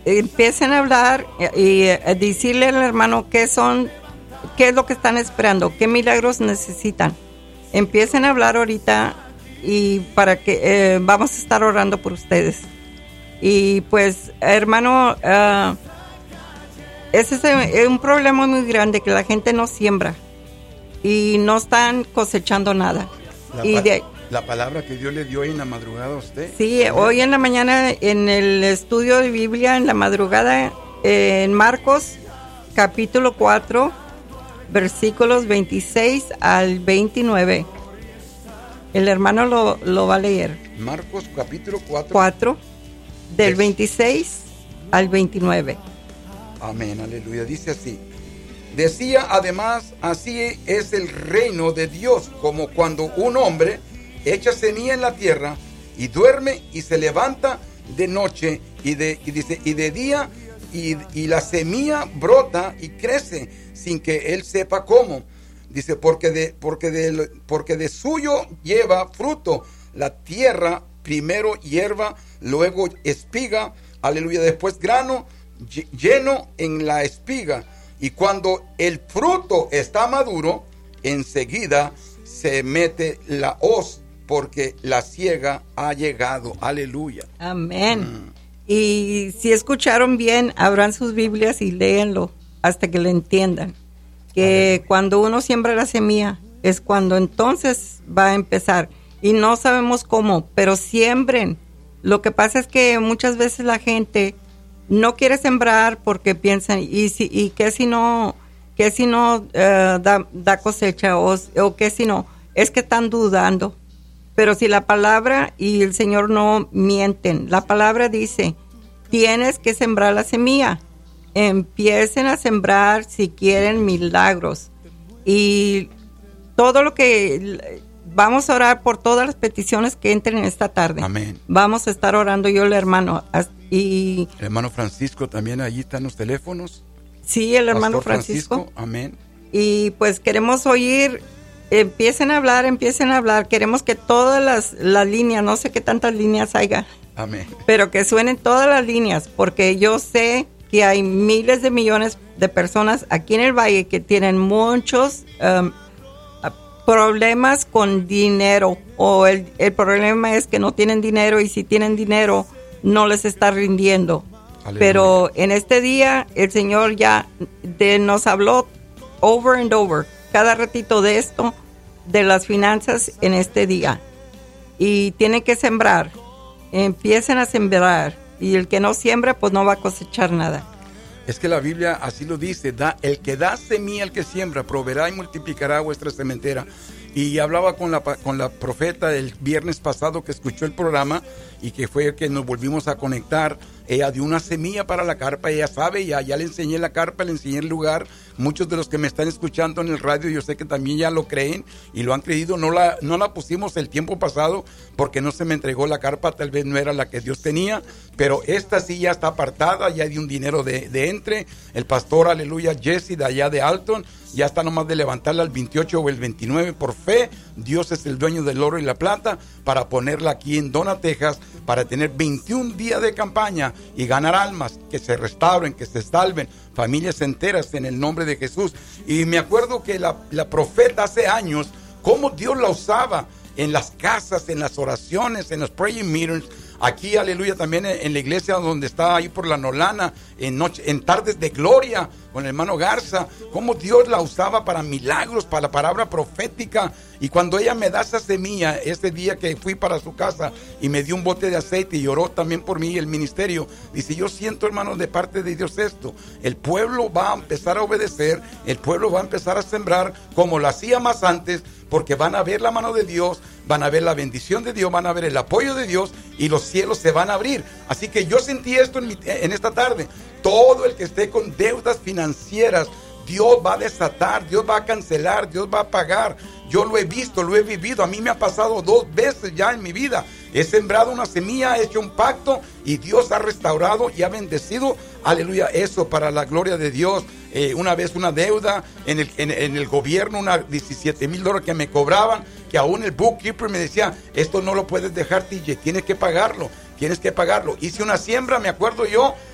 empiecen a hablar y decirle al hermano qué es lo que están esperando, qué milagros necesitan. Empiecen a hablar ahorita y para que vamos a estar orando por ustedes. Y pues, hermano, ese es un problema muy grande, que la gente no siembra y no están cosechando nada. La palabra que Dios le dio hoy en la madrugada a usted. Sí, hoy en la mañana en el estudio de Biblia, en la madrugada, en Marcos, capítulo 4, versículos 26 al 29. El hermano lo va a leer. Marcos, capítulo 4, del 26 al 29. Amén, aleluya. Dice así. Decía además, así es el reino de Dios, como cuando un hombre echa semilla en la tierra y duerme y se levanta de noche y de día y la semilla brota y crece sin que él sepa cómo. Dice, porque de suyo lleva fruto la tierra, primero hierba, luego espiga, aleluya, después grano lleno en la espiga. Y cuando el fruto está maduro, enseguida se mete la hoz, porque la siega ha llegado. Aleluya. Amén. Y si escucharon bien, abran sus Biblias y léenlo hasta que lo entiendan. Que cuando uno siembra la semilla, es cuando entonces va a empezar. Y no sabemos cómo, pero siembren. Lo que pasa es que muchas veces la gente no quiere sembrar porque piensan, ¿y qué si no da cosecha? O qué si no, es que están dudando. Pero si la palabra y el Señor no mienten, la palabra dice, tienes que sembrar la semilla. Empiecen a sembrar si quieren milagros. Y todo lo que... Vamos a orar por todas las peticiones que entren esta tarde. Amén. Vamos a estar orando yo, el hermano. Y el hermano Francisco también, allí están los teléfonos. Sí, el hermano Francisco. Amén. Y pues queremos oír, empiecen a hablar. Queremos que todas las líneas, no sé qué tantas líneas haya. Amén. Pero que suenen todas las líneas, porque yo sé que hay miles de millones de personas aquí en el valle que tienen muchos problemas con dinero, o el problema es que no tienen dinero, y si tienen dinero no les está rindiendo. Aleluya. Pero en este día el Señor ya nos habló over and over, cada ratito de esto, de las finanzas en este día, y tienen que sembrar. Empiecen a sembrar, y el que no siembra pues no va a cosechar nada. Es que la Biblia así lo dice, el que da semilla al que siembra, proveerá y multiplicará vuestra sementera. Y hablaba con la profeta el viernes pasado que escuchó el programa y que fue el que nos volvimos a conectar. Ella dio una semilla para la carpa, ella sabe, ya le enseñé la carpa, le enseñé el lugar. Muchos de los que me están escuchando en el radio, yo sé que también ya lo creen y lo han creído. No la pusimos el tiempo pasado porque no se me entregó la carpa, tal vez no era la que Dios tenía, pero esta sí ya está apartada, ya di un dinero de entre. El pastor, aleluya, Jesse de allá de Alton, ya está nomás de levantarla al 28 o el 29 por fe. Dios es el dueño del oro y la plata para ponerla aquí en Donna, Texas, para tener 21 días de campaña y ganar almas que se restauren, que se salven, familias enteras en el nombre de Jesús. Y me acuerdo que la profeta hace años, cómo Dios la usaba en las casas, en las oraciones, en los praying meetings. Aquí, aleluya, también en la iglesia donde está ahí por la Nolana, en tardes de gloria, con el hermano Garza, cómo Dios la usaba para milagros, para la palabra profética. Y cuando ella me da esa semilla, ese día que fui para su casa y me dio un bote de aceite y oró también por mí el ministerio, dice, yo siento, hermanos, de parte de Dios esto, el pueblo va a empezar a obedecer, el pueblo va a empezar a sembrar como lo hacía más antes, porque van a ver la mano de Dios, van a ver la bendición de Dios, van a ver el apoyo de Dios y los cielos se van a abrir. Así que yo sentí esto en esta tarde. Todo el que esté con deudas financieras, Dios va a desatar, Dios va a cancelar, Dios va a pagar. Yo lo he visto, lo he vivido. A mí me ha pasado 2 veces ya en mi vida. He sembrado una semilla, he hecho un pacto y Dios ha restaurado y ha bendecido. Aleluya, eso para la gloria de Dios. Una vez una deuda en el gobierno, $17,000 que me cobraban, que aún el bookkeeper me decía, esto no lo puedes dejar, TJ, tienes que pagarlo. Hice una siembra, me acuerdo yo,